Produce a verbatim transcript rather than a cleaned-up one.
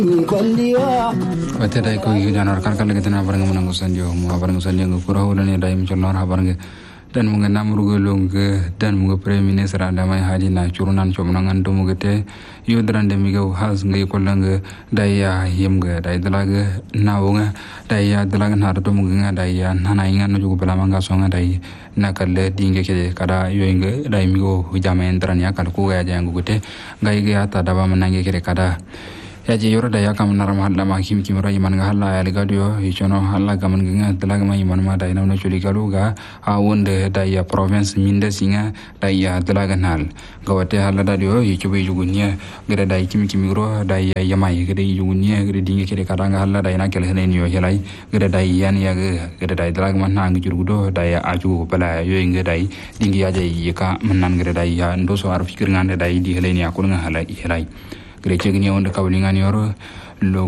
Wate dai ko janar kan kan lagi tena barang menang sanjo mu barang sanjo ko kurau dan dai mencolor barang dan mu ngana murugo long dan mu premier minister anda mai haji na churunan chomnangan do mu gete yo drande mi go has ngai ko lang dai ya yem ga dai dalaga na wonga dai ya dalaga na do mu nga dai ya nana inga no jugo bela manga songa dai na kalle dinge ke kada yo inga dai mi go jamen dran ya kal ko ga jangu gete ngai ga ta daba manange ke kada ya je yoro da ya kam naram halla ma kim kim ray man ga halla ya ligadio hichono halla ga man ga dalaga ma iman ma dai na no chuli galu ga a wonde da ya province minde singa da ya dalaga nal ga wate halla da dio hichobe jugunya ga da kim kim ro da ya yamai ga da jugunya ga dinge kede kadanga halla da na kel henen yo helai ga da yan ya ga da dalaga man na ngi jurgudo da ya aju bala yo inga dai dinge ya je yika man ga da ya ndo so ar fikir ngande dai di heleni akul nga hala helai Gereja gini onda kawalingan yoro lo